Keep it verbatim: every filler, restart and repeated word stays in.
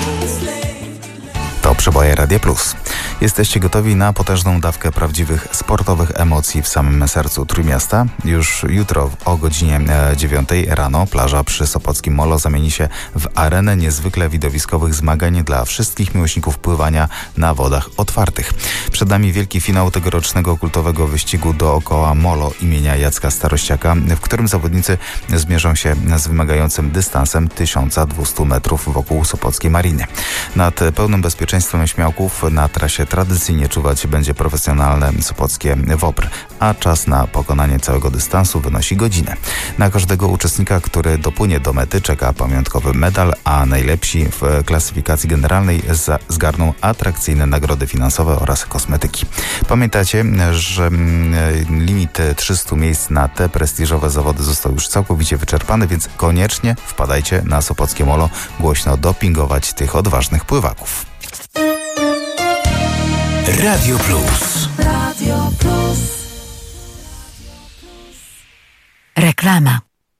To przeboje Radia Plus. Jesteście gotowi na potężną dawkę prawdziwych sportowych emocji w samym sercu Trójmiasta? Już jutro o godzinie dziewiątej rano plaża przy Sopockim Molo zamieni się w arenę niezwykle widowiskowych zmagań dla wszystkich miłośników pływania na wodach otwartych. Przed nami wielki finał tegorocznego kultowego wyścigu dookoła Molo imienia Jacka Starościaka, w którym zawodnicy zmierzą się z wymagającym dystansem tysiąc dwieście metrów wokół Sopockiej Mariny. Nad pełnym bezpieczeństwem śmiałków na trasie tradycyjnie czuwać będzie profesjonalne sopockie WOPR, a czas na pokonanie całego dystansu wynosi godzinę. Na każdego uczestnika, który dopłynie do mety, czeka pamiątkowy medal, a najlepsi w klasyfikacji generalnej zgarną atrakcyjne nagrody finansowe oraz kosmetyki. Pamiętacie, że limit trzystu miejsc na te prestiżowe zawody został już całkowicie wyczerpany, więc koniecznie wpadajcie na Sopockie Molo głośno dopingować tych odważnych pływaków. Radio Plus. Radio Plus. Reklama.